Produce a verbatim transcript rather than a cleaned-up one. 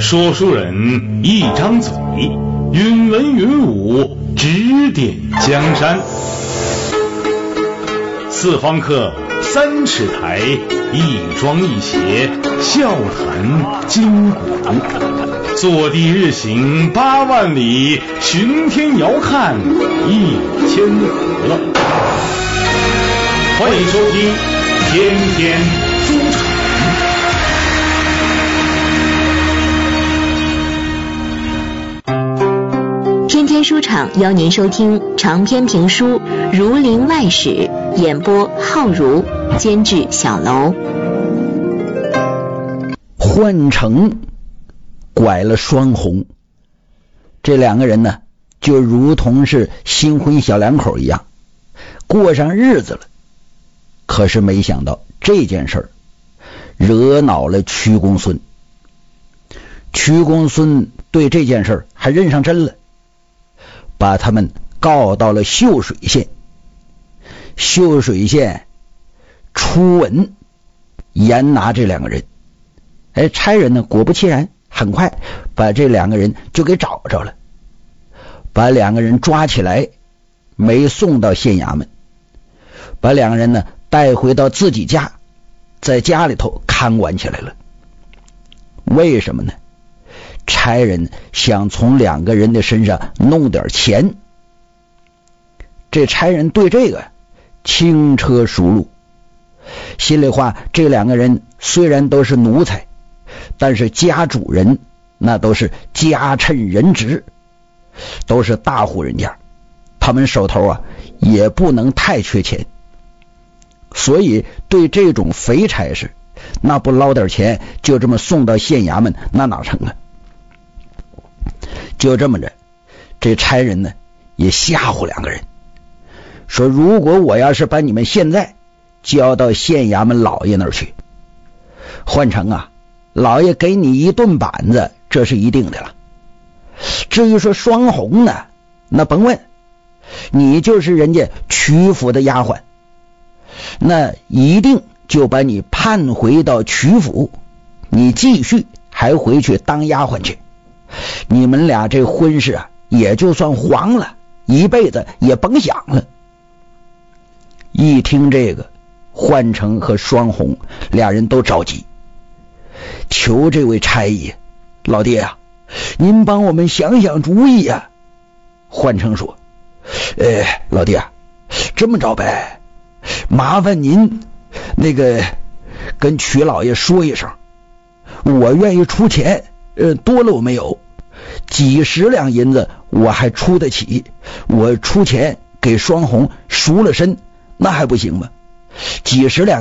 说书人一张嘴，云文云武，指点江山。四方客，三尺台，一庄一谐，笑谈今古。坐地日行八万里，巡天遥看一千河。欢迎收听天天书场。 天天书场邀您收听长篇评书《儒林外史》，演播浩如，监制小楼。 换成拐了双红，这两个人呢，就如同是新婚小两口一样，过上日子了。可是没想到这件事儿惹恼了屈公孙，屈公孙对这件事儿还认上真了，把他们告到了秀水县。秀水县出文严拿这两个人，哎，差人呢果不其然，很快把这两个人就给找着了，把两个人抓起来，没送到县衙门，把两个人呢带回到自己家，在家里头看管起来了。为什么呢？差人想从两个人的身上弄点钱。这差人对这个轻车熟路，心里话，这两个人虽然都是奴才，但是家主人那都是家趁人直，都是大户人家，他们手头啊也不能太缺钱，所以对这种肥差事，那不捞点钱就这么送到县衙门，那哪成啊？就这么着，这差人呢也吓唬两个人，说如果我要是把你们现在交到县衙门老爷那儿去，换成啊老爷给你一顿板子，这是一定的了。至于说双红呢，那甭问，你就是人家曲府的丫鬟，那一定就把你判回到曲府，你继续还回去当丫鬟去，你们俩这婚事啊也就算黄了，一辈子也甭想了。一听这个，换成和双红俩人都着急，求这位差役，老爹啊，您帮我们想想主意啊。换成说，哎，老爹啊，这么着呗，麻烦您那个跟曲老爷说一声，我愿意出钱，呃，多了我没有，几十两银子我还出得起，我出钱给双红赎了身，那还不行吗？几十两